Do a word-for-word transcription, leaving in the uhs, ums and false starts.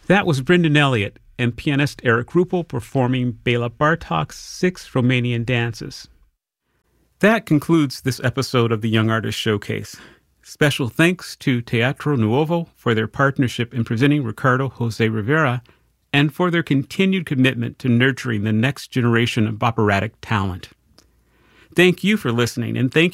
That was Brendan Elliott and pianist Eric Rupel performing Bela Bartok's six Romanian dances. That concludes this episode of the Young Artist Showcase. Special thanks to Teatro Nuovo for their partnership in presenting Ricardo Jose Rivera and for their continued commitment to nurturing the next generation of operatic talent. Thank you for listening, and thank